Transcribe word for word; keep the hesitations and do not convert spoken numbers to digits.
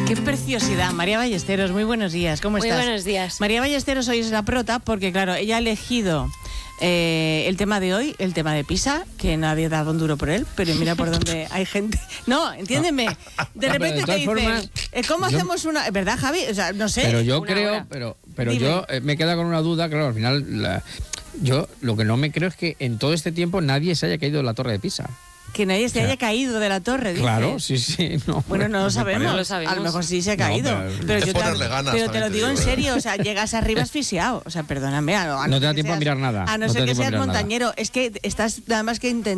Qué preciosidad. María Ballesteros, muy buenos días. ¿Cómo Muy estás? Muy buenos días. María Ballesteros hoy es la prota porque, claro, ella ha elegido eh, el tema de hoy, el tema de Pisa, que nadie daba un duro por él, pero mira por dónde hay gente. No, entiéndeme. De repente de te dicen, formas, eh, ¿cómo yo, hacemos una...? ¿Verdad, Javi? O sea, no sé. Pero yo una creo, hora. pero, pero Dime. yo eh, me queda con una duda, claro, al final... La, yo lo que no me creo es que en todo este tiempo nadie se haya caído de la Torre de Pisa. Que nadie se O sea, haya caído de la torre, dices. Claro, sí, sí. No, Bueno, no lo sabemos. No lo sabemos. A lo mejor sí se ha No, caído. pero- pero Es yo te, ponerle ganas, pero te lo también te digo en digo, ¿eh? serio, o sea, llegas arriba asfixiado. O sea, perdóname. A, a No te da que tiempo a seas- mirar nada. A no, No te ser da que tiempo a seas mirar nada. montañero. Es que estás nada más que intentando